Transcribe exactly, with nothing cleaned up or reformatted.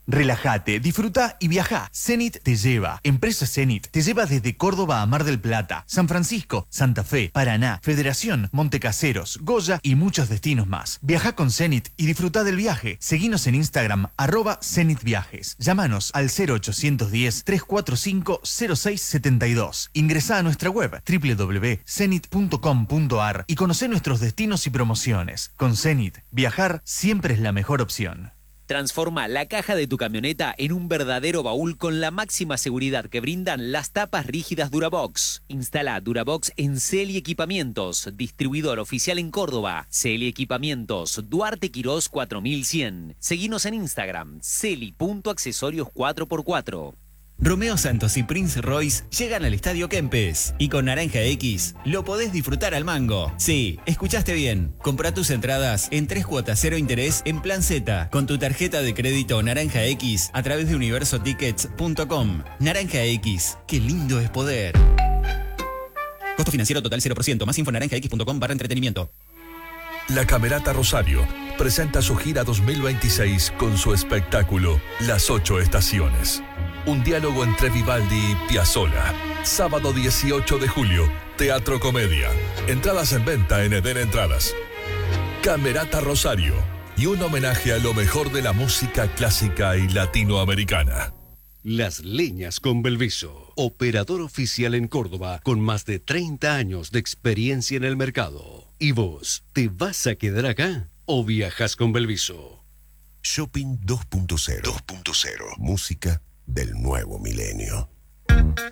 Relájate, disfruta y viaja. Zenit te lleva. Empresa Zenit te lleva desde Córdoba a Mar del Plata, San Francisco, Santa Fe, Paraná, Federación, Montecaseros, Goya y muchos destinos más. Viaja con Zenit y disfruta del viaje. Seguinos en Instagram, arroba Zenit Viajes. Llámanos al cero ochocientos diez, trescientos cuarenta y cinco, cero seis setenta y dos. Ingresá a nuestra web doble u doble u doble u punto zenit punto com punto a r y conocé nuestros destinos y promociones. Con Zenit, viajar siempre es la mejor opción. Transforma la caja de tu camioneta en un verdadero baúl con la máxima seguridad que brindan las tapas rígidas Durabox. Instala Durabox en Celi Equipamientos, distribuidor oficial en Córdoba. Celi Equipamientos, Duarte Quirós cuatro mil cien. Seguinos en Instagram, celi punto accesorios cuatro por cuatro. Romeo Santos y Prince Royce llegan al Estadio Kempes y con Naranja X lo podés disfrutar al mango. Sí, escuchaste bien. Compra tus entradas en tres cuotas cero interés en Plan Z con tu tarjeta de crédito Naranja X a través de universo tickets punto com. Naranja X, qué lindo es poder. Costo financiero total cero por ciento. Más info en naranja x punto com barra entretenimiento. La Camerata Rosario presenta su gira dos mil veintiséis con su espectáculo Las Ocho Estaciones. Un diálogo entre Vivaldi y Piazzolla. Sábado dieciocho de julio, Teatro Comedia. Entradas en venta en Eden Entradas. Camerata Rosario. Y un homenaje a lo mejor de la música clásica y latinoamericana. Las Leñas con Belviso. Operador oficial en Córdoba con más de treinta años de experiencia en el mercado. ¿Y vos, te vas a quedar acá o viajas con Belviso? Shopping dos punto cero. dos punto cero. Música del nuevo milenio.